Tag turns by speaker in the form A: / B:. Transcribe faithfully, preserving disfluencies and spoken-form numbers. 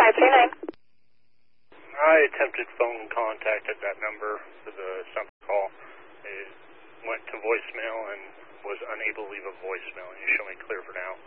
A: five two nine.
B: I attempted phone contact at that number for the something call. It went to voicemail and was unable to leave a voicemail, and you show me clear for now.